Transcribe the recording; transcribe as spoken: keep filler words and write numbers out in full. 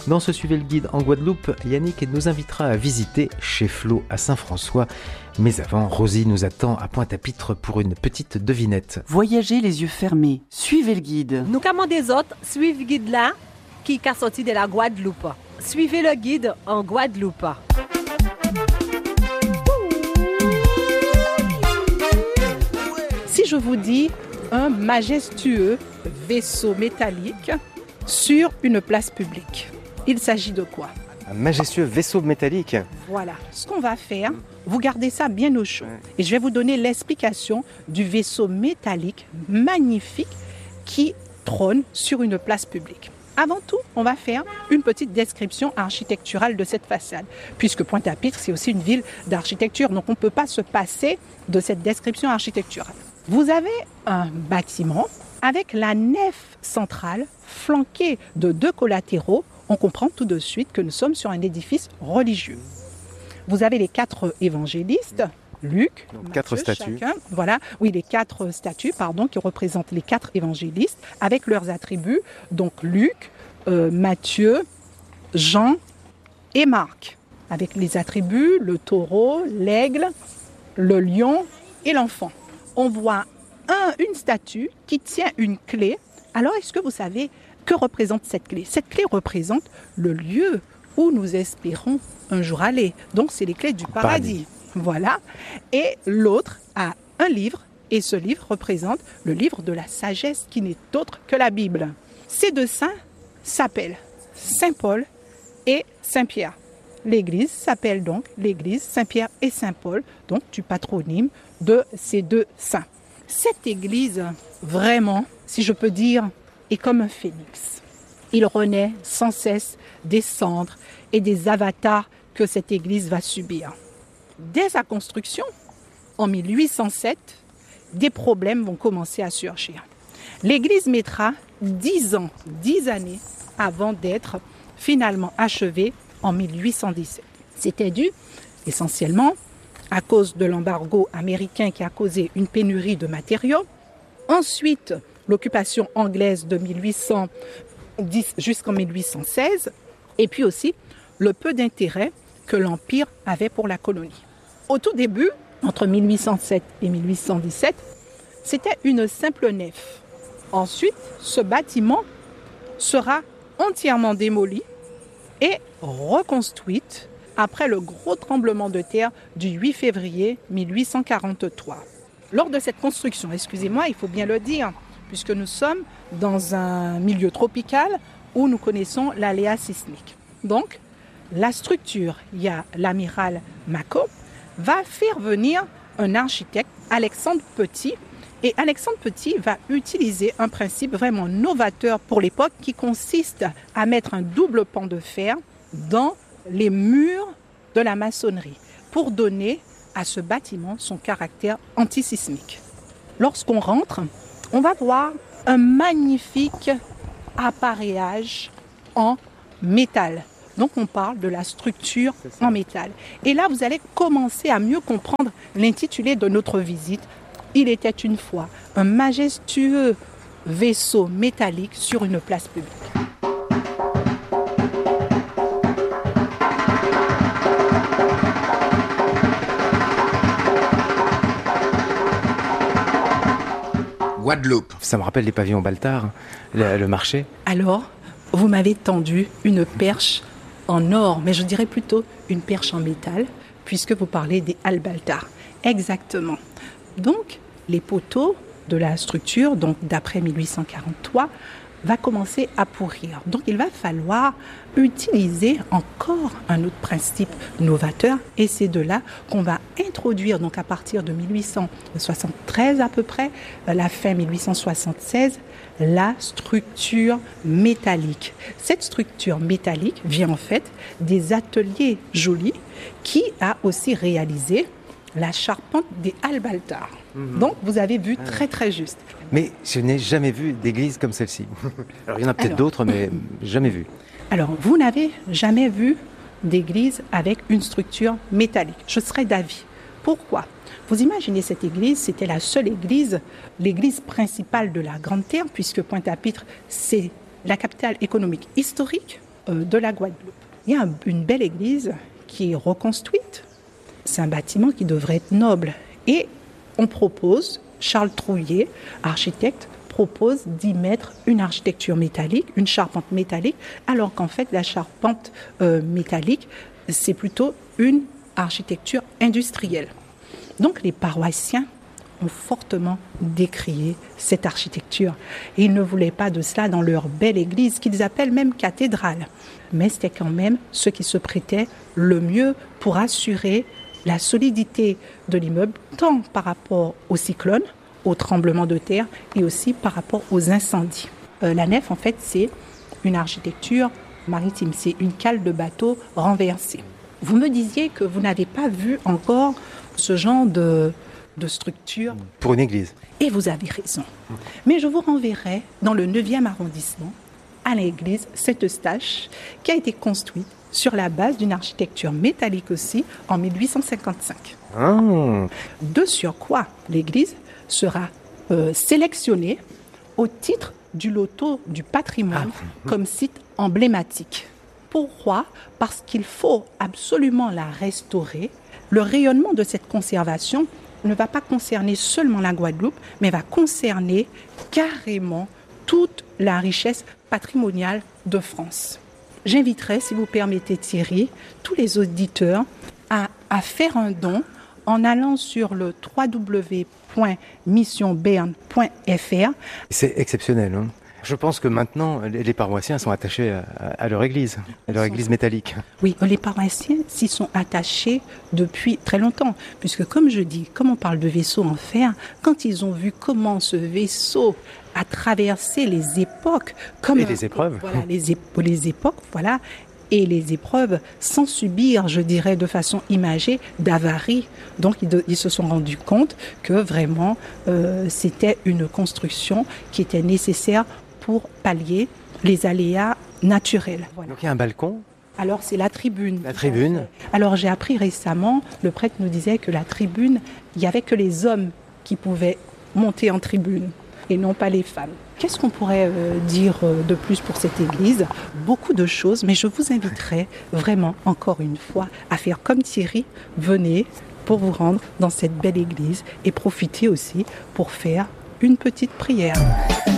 Dans ce Suivez le guide en Guadeloupe, Yannick nous invitera à visiter chez Flo à Saint-François. Mais avant, Rosie nous attend à Pointe-à-Pitre pour une petite devinette. Voyagez les yeux fermés, suivez le guide. Nous commandons des autres, suivez le guide là, qui est sorti de la Guadeloupe. Suivez le guide en Guadeloupe. Si je vous dis un majestueux vaisseau métallique sur une place publique, il s'agit de quoi? Un majestueux vaisseau métallique. Voilà. Ce qu'on va faire, vous gardez ça bien au chaud. Et je vais vous donner l'explication du vaisseau métallique magnifique qui trône sur une place publique. Avant tout, on va faire une petite description architecturale de cette façade, puisque Pointe-à-Pitre, c'est aussi une ville d'architecture, donc on ne peut pas se passer de cette description architecturale. Vous avez un bâtiment avec la nef centrale flanquée de deux collatéraux. On comprend tout de suite que nous sommes sur un édifice religieux. Vous avez les quatre évangélistes, Luc, Donc, Matthieu, quatre statues. chacun, voilà, oui, les quatre statues, pardon, qui représentent les quatre évangélistes, avec leurs attributs, donc Luc, euh, Matthieu, Jean et Marc, avec les attributs, le taureau, l'aigle, le lion et l'enfant. On voit un, une statue qui tient une clé. Alors, est-ce que vous savez que représente cette clé? Cette clé représente le lieu où nous espérons un jour aller. Donc, c'est les clés du paradis. Paradis. Voilà. Et l'autre a un livre, et ce livre représente le livre de la sagesse qui n'est autre que la Bible. Ces deux saints s'appellent Saint Paul et Saint Pierre. L'église s'appelle donc l'église Saint-Pierre et Saint-Paul, donc du patronyme de ces deux saints. Cette église, vraiment, si je peux dire, est comme un phénix. Il renaît sans cesse des cendres et des avatars que cette église va subir. Dès sa construction, en mille huit cent sept, des problèmes vont commencer à surgir. L'église mettra dix ans, dix années avant d'être finalement achevée en mille huit cent dix-sept. C'était dû essentiellement à cause de l'embargo américain qui a causé une pénurie de matériaux. Ensuite, l'occupation anglaise de mille huit cent dix jusqu'en mille huit cent seize, et puis aussi le peu d'intérêt que l'Empire avait pour la colonie. Au tout début, entre mille huit cent sept et mille huit cent dix-sept, c'était une simple nef. Ensuite, ce bâtiment sera entièrement démoli et reconstruite après le gros tremblement de terre du huit février mille huit cent quarante-trois. Lors de cette construction, excusez-moi, il faut bien le dire, puisque nous sommes dans un milieu tropical où nous connaissons l'aléa sismique. Donc, la structure, il y a l'amiral Mako, va faire venir un architecte, Alexandre Petit, et Alexandre Petit va utiliser un principe vraiment novateur pour l'époque qui consiste à mettre un double pan de fer dans les murs de la maçonnerie pour donner à ce bâtiment son caractère antisismique. Lorsqu'on rentre, on va voir un magnifique appareillage en métal. Donc on parle de la structure en métal. Et là, vous allez commencer à mieux comprendre l'intitulé de notre visite. Il était une fois un majestueux vaisseau métallique sur une place publique. Guadeloupe. Ça me rappelle les pavillons Baltard, le, le marché. Alors, vous m'avez tendu une perche en or, mais je dirais plutôt une perche en métal, puisque vous parlez des halles Baltard. Exactement. Donc, les poteaux de la structure, donc d'après mille huit cent quarante-trois, va commencer à pourrir. Donc, il va falloir utiliser encore un autre principe novateur, et c'est de là qu'on va introduire, donc à partir de mille huit cent soixante-treize à peu près, la fin mille huit cent soixante-seize, la structure métallique. Cette structure métallique vient en fait des ateliers Joly, qui a aussi réalisé la charpente des halles Baltard. Mmh. Donc, vous avez vu ah, très très juste. Mais je n'ai jamais vu d'église comme celle-ci. Alors, il y en a peut-être alors, d'autres, mais jamais vu. Alors, vous n'avez jamais vu d'église avec une structure métallique. Je serais d'avis. Pourquoi ? Vous imaginez cette église, c'était la seule église, l'église principale de la Grande Terre, puisque Pointe-à-Pitre, c'est la capitale économique historique euh, de la Guadeloupe. Il y a un- une belle église qui est reconstruite. C'est un bâtiment qui devrait être noble. Et on propose, Charles Trouillet, architecte, propose d'y mettre une architecture métallique, une charpente métallique, alors qu'en fait, la charpente euh, métallique, c'est plutôt une architecture industrielle. Donc, les paroissiens ont fortement décrié cette architecture. Et ils ne voulaient pas de cela dans leur belle église, qu'ils appellent même cathédrale. Mais c'était quand même ce qui se prêtait le mieux pour assurer la solidité de l'immeuble, tant par rapport aux cyclones, aux tremblements de terre, et aussi par rapport aux incendies. Euh, la nef, en fait, c'est une architecture maritime, c'est une cale de bateau renversée. Vous me disiez que vous n'avez pas vu encore ce genre de, de structure, Pour une église. et vous avez raison. Mais je vous renverrai dans le neuvième arrondissement, à l'église Saint-Eustache, qui a été construite sur la base d'une architecture métallique aussi, en mille huit cent cinquante-cinq. Ah, De surcroît, l'église sera euh, sélectionnée au titre du loto du patrimoine comme site emblématique. Pourquoi ? Parce qu'il faut absolument la restaurer. Le rayonnement de cette conservation ne va pas concerner seulement la Guadeloupe, mais va concerner carrément toute la richesse patrimoniale de France. J'inviterai, si vous permettez Thierry, tous les auditeurs à, à faire un don en allant sur le w w w point mission berne point f r. c'est exceptionnel. Hein. Je pense que maintenant, les les paroissiens sont attachés à, à leur église, à leur église métallique. Oui, les paroissiens s'y sont attachés depuis très longtemps, puisque comme je dis, comme on parle de vaisseau en fer, quand ils ont vu comment ce vaisseau a traversé les époques, comme Et les épreuves. Voilà, les, ép- les époques, voilà, et les épreuves sans subir, je dirais, de façon imagée, d'avaries. Donc, ils, de- ils se sont rendus compte que vraiment, euh, c'était une construction qui était nécessaire pour pallier les aléas naturels. Voilà. Donc il y a un balcon. Alors, c'est la tribune. La tribune. Alors, j'ai appris récemment, le prêtre nous disait que la tribune, il n'y avait que les hommes qui pouvaient monter en tribune et non pas les femmes. Qu'est-ce qu'on pourrait euh, dire euh, de plus pour cette église ? Beaucoup de choses, mais je vous inviterai vraiment, encore une fois, à faire comme Thierry. Venez pour vous rendre dans cette belle église et profitez aussi pour faire une petite prière.